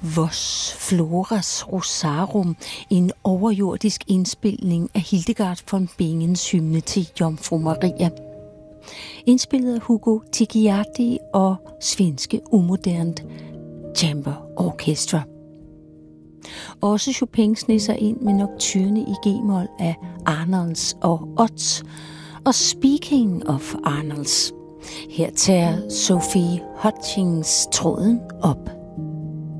Voss Floras Rosarum, en overjordisk indspilning af Hildegard von Bingens hymne til Jomfru Maria. Indspillet af Hugo Tiggiati og svenske umoderne Chamber Orchestra. Også Chopin snisser ind med nocturne i G-mol af Arnolds og Oz. Og speaking of Arnolds, her tager Sophie Hutchings tråden op.